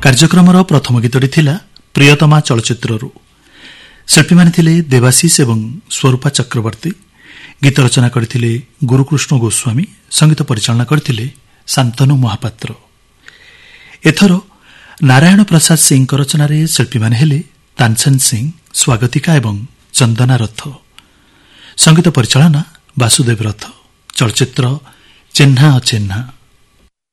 କାର୍ଯ୍ୟକ୍ରମର ପ୍ରଥମ ଗୀତଟି ଥିଲା ପ୍ରିୟତମା ଚଳଚ୍ଚିତ୍ରରୁ। ଶିଳ୍ପୀମାନେ ଥିଲେ ଦେବାଶିଷ ଏବଂ ସ୍ୱରୂପା ଚକ୍ରବର୍ତ୍ତୀ। ଗୀତ ରଚନା କରିଥିଲେ ଗୁରୁକୃଷ୍ଣ ଗୋସ୍ୱାମୀ, ସଙ୍ଗୀତ ପରିଚାଳନା କରିଥିଲେ ଶାନ୍ତନୁ ମହାପାତ୍ର। ଏଥର ନାରାୟଣ ପ୍ରସାଦ ସିଂଙ୍କ ରଚନାରେ ଶିଳ୍ପୀମାନେ ହେଲେ ତାନସେନ ସିଂ, ସ୍ୱାଗତିକା ଏବଂ ଚନ୍ଦନା ରଥ। ସଙ୍ଗୀତ ପରିଚାଳନା ବାସୁଦେବ ରଥ। ଚଳଚ୍ଚିତ୍ର ଚିହ୍ନା ଅଚିହ୍ନା।